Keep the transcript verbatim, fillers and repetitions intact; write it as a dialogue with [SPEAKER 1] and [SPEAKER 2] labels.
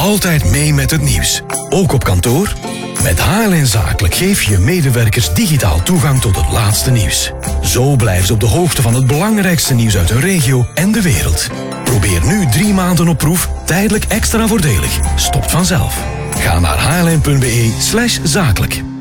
[SPEAKER 1] Altijd mee met het nieuws. Ook op kantoor? Met H L N Zakelijk geef je medewerkers digitaal toegang tot het laatste nieuws. Zo blijven ze op de hoogte van het belangrijkste nieuws uit hun regio en de wereld. Probeer nu drie maanden op proef, tijdelijk extra voordelig. Stopt vanzelf. Ga naar hln.be slash zakelijk.